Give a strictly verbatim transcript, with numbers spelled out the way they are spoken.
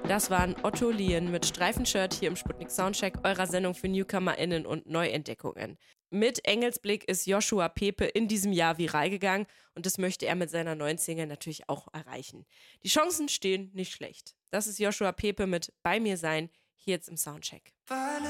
Das waren Otto Lien mit Streifenshirt hier im Sputnik Soundcheck, eurer Sendung für NewcomerInnen und Neuentdeckungen. Mit Engelsblick ist Joshua Pepe in diesem Jahr viral gegangen und das möchte er mit seiner neuen Single natürlich auch erreichen. Die Chancen stehen nicht schlecht. Das ist Joshua Pepe mit Bei mir sein, hier jetzt im Soundcheck.